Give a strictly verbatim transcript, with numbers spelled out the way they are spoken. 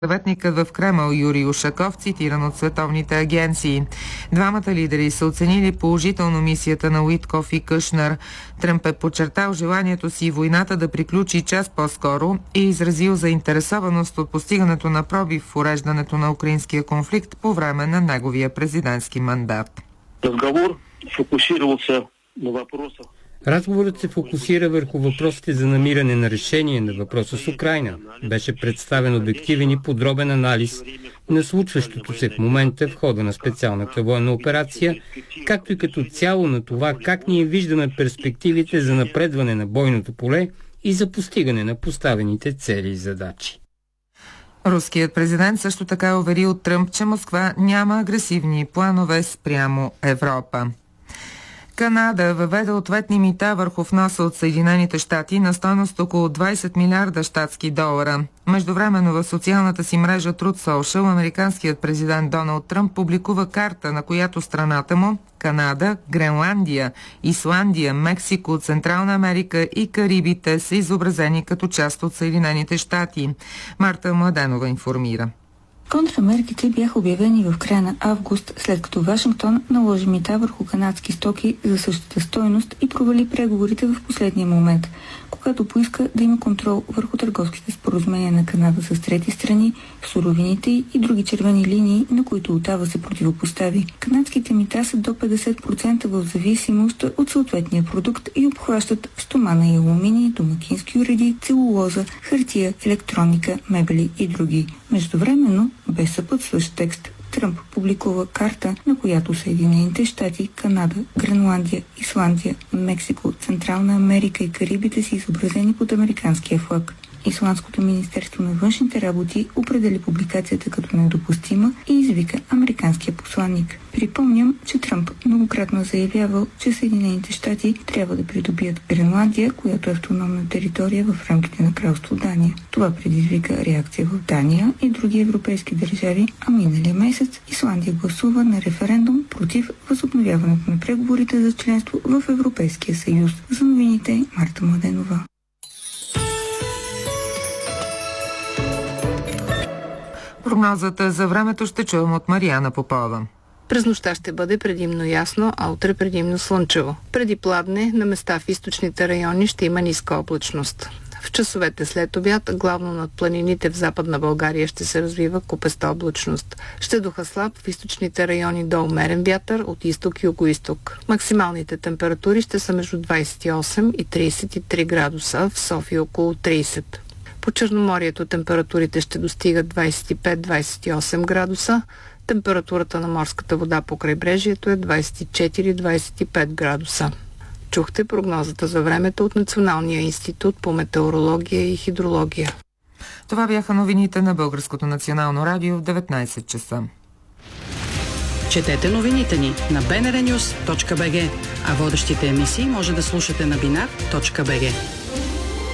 Съветникът в Кремъл Юрий Ушаков, цитиран от световните агенции. Двамата лидери са оценили положително мисията на Уитков и Кушнер. Тръмп е подчертал желанието си войната да приключи час по-скоро и изразил заинтересованост от постигането на пробив в уреждането на украинския конфликт по време на неговия президентски мандат. Разговор фокусирался на въпроса. Разговорът се фокусира върху въпросите за намиране на решение на въпроса с Украйна. Беше представен обективен и подробен анализ на случващото се в момента в хода на специалната военна операция, както и като цяло на това как ние виждаме перспективите за напредване на бойното поле и за постигане на поставените цели и задачи. Руският президент също така увери от Тръмп, че Москва няма агресивни планове спрямо Европа. Канада въведе ответни мита върху вноса от Съединените щати на стойност около двайсет милиарда щатски долара. Междувременно в социалната си мрежа Truth Social американският президент Доналд Тръмп публикува карта, на която страната му – Канада, Гренландия, Исландия, Мексико, Централна Америка и Карибите са изобразени като част от Съединените щати. Марта Младенова информира. Контрамерките бяха обявени в края на август, след като Вашингтон наложи мита върху канадски стоки за същата стойност и провали преговорите в последния момент, когато поиска да има контрол върху търговските споразумения на Канада с трети страни, суровините и други червени линии, на които Отава се противопостави. Канадските мита са до петдесет процента в зависимост от съответния продукт и обхващат стомана и алуминий, домакински уреди, целулоза, хартия, електроника, мебели и други. Междувременно, без съпътстващ текст, Тръмп публикува карта, на която Съединените щати, Канада, Гренландия, Исландия, Мексико, Централна Америка и Карибите са изобразени под американския флаг. Исландското министерство на външните работи определи публикацията като недопустима и извика американския посланник. Припомням, че Тръмп многократно заявявал, че Съединените щати трябва да придобият Гренландия, която е автономна територия в рамките на кралство Дания. Това предизвика реакция в Дания и други европейски държави, а миналия месец Исландия гласува на референдум против възобновяването на преговорите за членство в Европейския съюз. За новините Марта Младенова. Прогнозата за времето ще чуем от Мариана Попова. През нощта ще бъде предимно ясно, а утре предимно слънчево. Преди пладне, на места в източните райони ще има ниска облачност. В часовете след обяд, главно над планините в Западна България ще се развива купеста облачност. Ще духа слаб в източните райони до умерен вятър от изток и югоизток. Максималните температури ще са между двайсет и осем и трийсет и три градуса, в София около трийсет. По Черноморието температурите ще достигат двайсет и пет до двайсет и осем градуса. Температурата на морската вода по крайбрежието е двайсет и четири до двайсет и пет градуса. Чухте прогнозата за времето от Националния институт по метеорология и хидрология. Това бяха новините на Българското национално радио в деветнайсет часа. Четете новините ни на би ен ар нюз точка би джи, а водещите емисии може да слушате на бинар точка би джи.